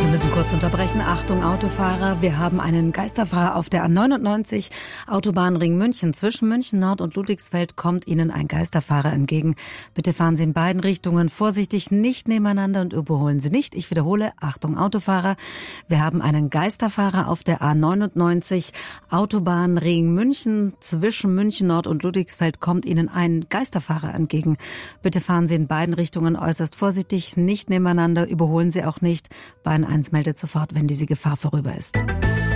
Wir müssen kurz unterbrechen. Achtung, Autofahrer. Wir haben einen Geisterfahrer auf der A99, Autobahnring München. Zwischen München Nord und Ludwigsfeld kommt Ihnen ein Geisterfahrer entgegen. Bitte fahren Sie in beiden Richtungen vorsichtig, nicht nebeneinander und überholen Sie nicht. Ich wiederhole, Achtung, Autofahrer. Wir haben einen Geisterfahrer auf der A99, Autobahnring München. Zwischen München Nord und Ludwigsfeld kommt Ihnen ein Geisterfahrer entgegen. Bitte fahren Sie in beiden Richtungen äußerst vorsichtig, nicht nebeneinander, überholen Sie auch nicht. Bahn 1 meldet sofort, wenn diese Gefahr vorüber ist.